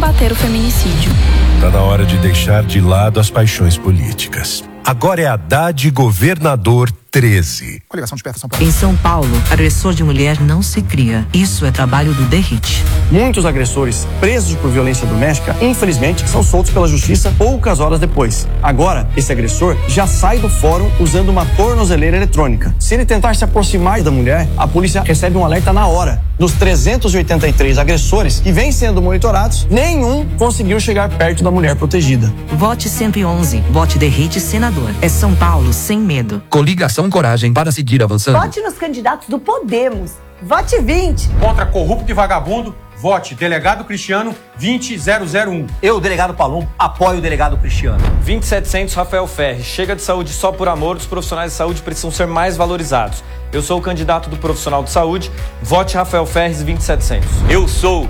combater o feminicídio. Tá na hora de deixar de lado as paixões políticas. Agora é Haddad Governador 13. Coligação Desperta São Paulo. Em São Paulo, agressor de mulher não se cria. Isso é trabalho do DERIT. Muitos agressores presos por violência doméstica, infelizmente, são soltos pela justiça poucas horas depois. Agora, esse agressor já sai do fórum usando uma tornozeleira eletrônica. Se ele tentar se aproximar da mulher, a polícia recebe um alerta na hora. Dos 383 agressores que vêm sendo monitorados, nenhum conseguiu chegar perto da mulher protegida. Vote 111. Vote DERIT senador. É São Paulo sem medo. Coligação Coragem para seguir avançando. Vote nos candidatos do Podemos. Vote 20. Contra corrupto e vagabundo, vote Delegado Cristiano 20001. Eu, Delegado Palumbo, apoio o Delegado Cristiano. 20700 Rafael Ferri. Chega de saúde só por amor, os profissionais de saúde precisam ser mais valorizados. Eu sou o candidato do profissional de saúde, vote Rafael Ferri 20700. Eu sou